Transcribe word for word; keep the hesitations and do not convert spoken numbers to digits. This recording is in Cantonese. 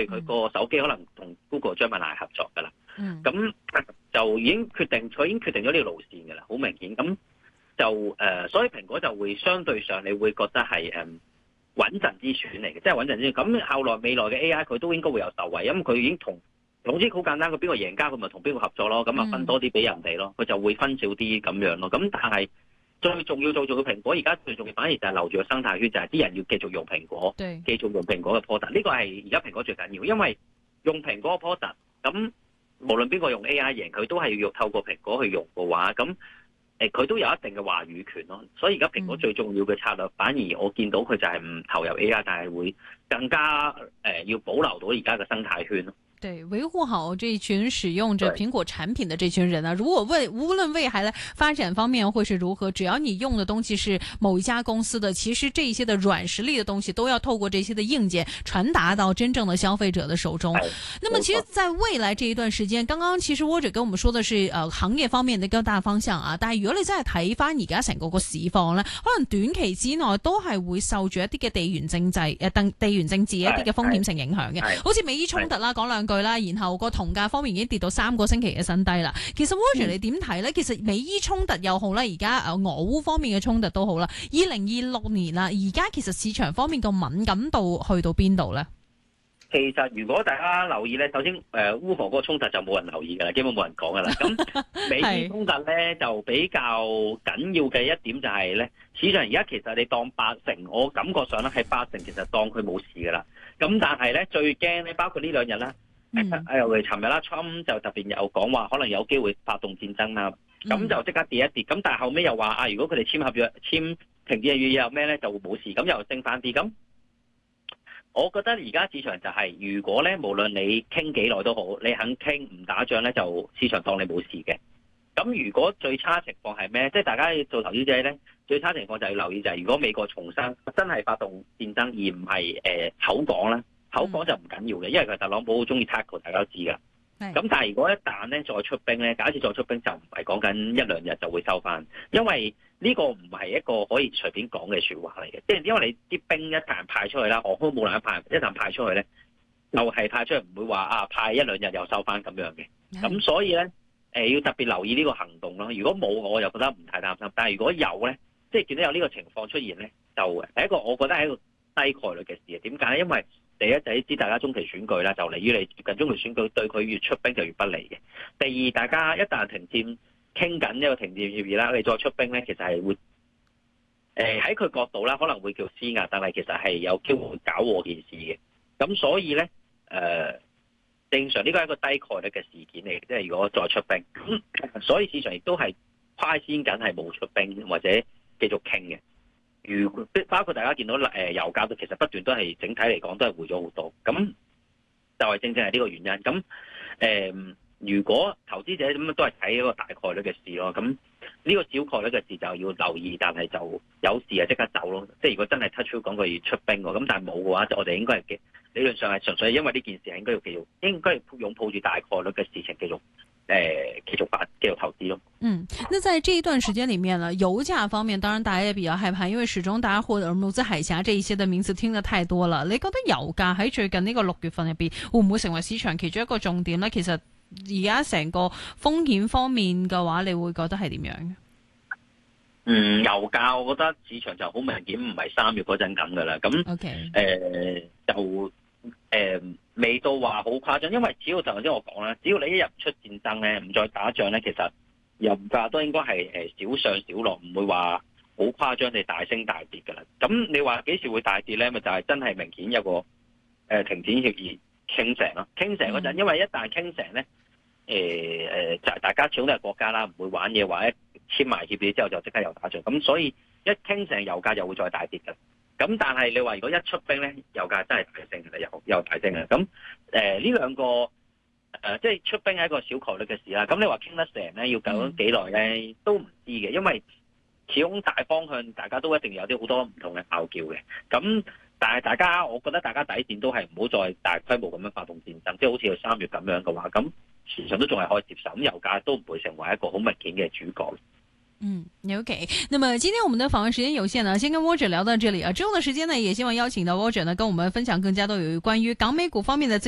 譬如佢個手機可能同 Google Gemini 合作㗎啦，咁、 嗯、 就已經決定佢已經決定咗呢個路線㗎啦，好明顯。咁就誒、呃，所以蘋果就會相對上你會覺得係誒穩陣之選嚟嘅，即係穩陣之選。咁後來未來嘅 A I 佢都應該會有受惠，因為佢已經同總之好簡單，佢邊個贏家佢咪同邊個合作咯，咁啊分多啲俾人哋咯，佢就會分少啲咁樣咯。咁但係最重要做做嘅蘋果，而家最重要反而就係留住個生態圈，就係、是、啲人要繼續用蘋果， 對繼續用蘋果嘅 product。呢個係而家蘋果最緊要，因為用蘋果嘅 product，咁無論邊個用 A I 贏，佢都係要透過蘋果去用嘅話，咁誒佢都有一定嘅話語權咯。所以而家蘋果最重要嘅策略，嗯、反而我見到佢就係唔投入 A I， 但係會更加誒、呃、要保留到而家嘅生態圈咯。 對，維護好這群使用着蘋果產品的這群人啊，如果未無論未來的發展方面會是如何，只要你用的東西是某一家公司的，其實這些的軟實力的東西都要透過這些的硬件傳達到真正的消費者的手中。那麼其實在未來這一段時間，剛剛其實 Roger 跟我們說的是呃行業方面的一個大方向啊，但係如果你真係睇翻而家成個個市況呢，可能短期之內都係會受住一啲嘅地緣政制誒地緣政治一啲嘅風險性影響嘅，好似美伊衝突啦，講兩句啦，然後個銅價方面已經跌到三個星期嘅新低啦。其實 Roger 你點睇呢？其實美伊衝突又好啦，而家誒俄烏方面嘅衝突都好啦。二零二六年啦，而家其實市場方面個敏感度去到邊度呢？ 其實如果大家留意咧，首先誒烏俄嗰個衝突就冇人留意㗎啦，基本冇人講㗎啦。咁美伊衝突咧就比較緊要嘅一點就係咧，市場而家其實你當八成，我感覺上咧係八成，其實當佢冇事㗎啦。咁但係咧最驚咧，包括呢兩日啦。誒、嗯，尤其尋日啦 ，Trump 就特別有講話，可能有機會發動戰爭啦。咁、嗯、就即刻跌一跌。咁但係後尾又話啊，如果佢哋簽合約、簽停戰嘅約有咩咧，就會冇事。咁又升翻啲。咁我覺得而家市場就係、是，如果咧無論你傾幾耐都好，你肯傾唔打仗咧，就市場當你冇事嘅。咁如果最差情況係咩？即係大家做投資者咧，最差情況就係要留意就係、是，如果美國重生真係發動戰爭，而唔係誒口講啦。口講就唔緊要嘅，因為佢特朗普好中意 tackle， 大家都知噶。咁但係如果一旦咧再出兵咧，假設再出兵就唔係講緊一兩日就會收翻，因為呢個唔係一個可以隨便講嘅説話嚟嘅。即係因為你啲兵一旦派出去啦，航空母艦一派一旦派出去咧，就係、是、派出去唔會話啊派一兩日又收翻咁樣嘅。咁所以咧誒、呃、要特別留意呢個行動咯。如果冇我就覺得唔太擔心，但係如果有咧，即係見到有呢個情況出現咧，就係一個我覺得係一個低概率嘅事。點解？因為第一就係知大家中期選舉啦，就嚟於你接近中期選舉，對佢越出兵就越不利嘅。第二，大家一旦停戰傾緊一個停戰協議啦，你再出兵咧，其實係會誒喺佢角度啦，可能會叫施壓，但係其實係有機會搞禍件事嘅。咁所以咧誒、呃，正常呢個係一個低概率嘅事件嚟嘅，即係如果再出兵，所以市場亦都係誇先緊係冇出兵或者繼續傾嘅。如包括大家見到誒油價都其實不斷都係整體嚟講都係回咗好多，咁就係正正係呢個原因。咁誒、呃，如果投資者咁都係睇一個大概率嘅事咯。咁呢個小概率嘅事就要留意，但係就有事就即刻走咯。即係如果真係 touch 講佢要出兵喎，咁但係冇嘅話，就我哋應該係理論上係純粹係因為呢件事係應該要繼續，應該係擁抱住大概率嘅事情繼續。誒，繼續發繼續投資咯。嗯， 那在這一段時間裏面呢，油價方面，當然大家也比較害怕，因為始終大家或者俄烏海峽這一些的名詞聽得太多了。你覺得油價喺最近呢個六月份入邊，會唔會成為市場其中一個重點呢？其實而家成個風險方面嘅話，你會覺得係點樣？ 嗯，油價我覺得市場就好明顯唔係三月嗰陣咁噶啦。咁，OK，誒就誒。呃未到話好誇張，因為只要就頭先我講啦，只要你一日唔出戰爭咧，唔再打仗咧，其實油價都應該係誒小上小落，唔會話好誇張地大升大跌噶啦。咁你話幾時會大跌咧？咪就係、是、真係明顯有個誒、呃、停戰協議傾成咯，傾成嗰陣，因為一旦傾成咧，誒、呃、誒就係大家始終都係國家啦，唔會玩嘢，話一簽埋協議之後就即刻又打仗，咁所以一傾成油價又會再大跌噶。咁但係你話如果一出兵咧，油價真係大升嘅，又又大升嘅。咁誒呢兩個誒、呃，即係出兵係一個小概率嘅事啦。咁你話傾得成咧，要搞幾耐咧，都唔知嘅。因為始終大方向大家都一定有啲好多唔同嘅拗撬嘅。咁但係大家，我覺得大家底線都係唔好再大規模咁樣發動戰爭，即係好似佢三月咁樣嘅話，咁市場都仲係可以接受。咁油價都唔會成為一個好明顯嘅主角。 嗯 ，OK。那麼今天我們的訪問時間有限呢，先跟 Roger 聊到這裡啊。之後的時間呢，也希望邀請到 Roger 呢，跟我們分享更加多有關於港美股方面的。